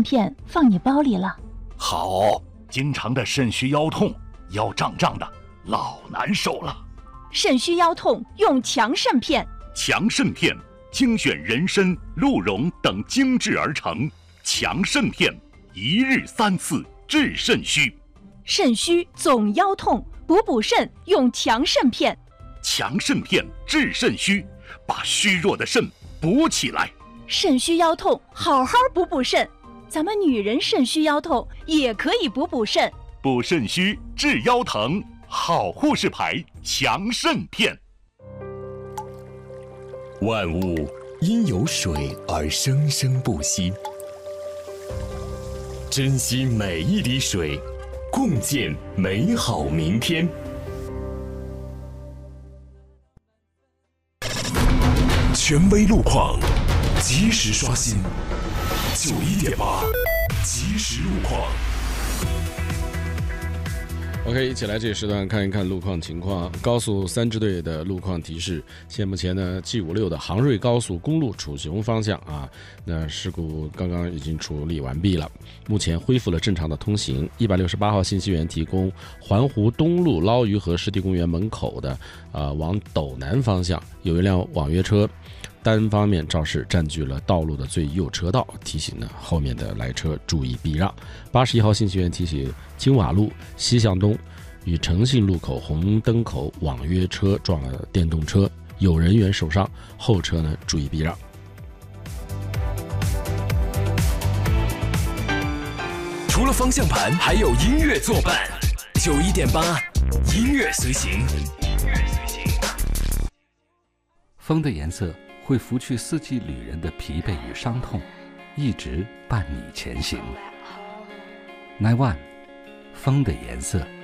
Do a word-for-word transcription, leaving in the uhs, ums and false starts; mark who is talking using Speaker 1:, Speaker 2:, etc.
Speaker 1: 片放你包里了。
Speaker 2: 好，经常的肾虚腰痛，腰胀胀的，老难受了。
Speaker 1: 肾虚腰痛用强肾片。
Speaker 2: 强肾片精选人参、鹿茸等精制而成，强肾片一日三次治肾虚。
Speaker 1: 肾虚总腰痛，补补肾用强肾片。
Speaker 2: 强肾片治肾虚，把虚弱的肾补起来。
Speaker 1: 肾虚腰痛好好补补肾，咱们女人肾虚腰痛也可以补补肾。
Speaker 2: 补肾虚治腰疼，好护士牌强肾片。
Speaker 3: 万物因有水而生生不息，珍惜每一滴水，共建美好明天。权威路况，及时刷新。九一点八，及时路况。
Speaker 4: OK， 一起来这个时段看一看路况情况。高速三支队的路况提示：现目前呢 G 五十六的杭瑞高速公路楚雄方向啊，那事故刚刚已经处理完毕了，目前恢复了正常的通行。一百六十八号信息源提供，环湖东路捞鱼河湿地公园门口的啊、呃、往斗南方向有一辆网约车，单方面肇事占据了道路的最右车道，提醒呢后面的来车注意避让。八十一号信息源提醒，金瓦路西向东与诚信路口红灯口网约车撞了电动车，有人员受伤，后车呢注意避让。
Speaker 3: 除了方向盘，还有音乐作伴。九一点八，音乐随行。
Speaker 5: 风的颜色会拂去四季旅人的疲惫与伤痛，一直伴你前行。Nine One，风的颜色。